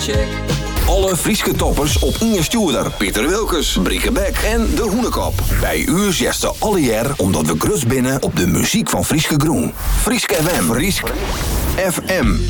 check. Alle Frieske toppers op Inge Stuurder, Pieter Wilkes, Brieke Beck en De Hoenekop. Bij u zesten alle jaar omdat we grus binnen op de muziek van Frieske Groen. Frieske FM. Friesk FM.